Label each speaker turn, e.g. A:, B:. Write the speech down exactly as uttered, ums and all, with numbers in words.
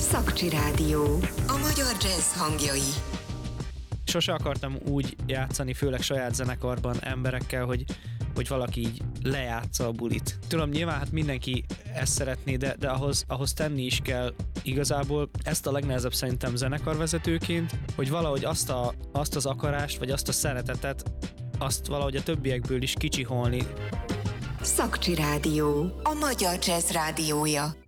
A: Szakcsi Rádió. A magyar jazz hangjai.
B: Sose akartam úgy játszani, főleg saját zenekarban emberekkel, hogy, hogy valaki így lejátsza a bulit. Tudom, nyilván hát mindenki ezt szeretné, de, de ahhoz, ahhoz tenni is kell igazából. Ezt a legnehezebb szerintem zenekarvezetőként, hogy valahogy azt, a, azt az akarást, vagy azt a szeretetet, azt valahogy a többiekből is kicsiholni.
A: Szakcsi Rádió. A magyar jazz rádiója.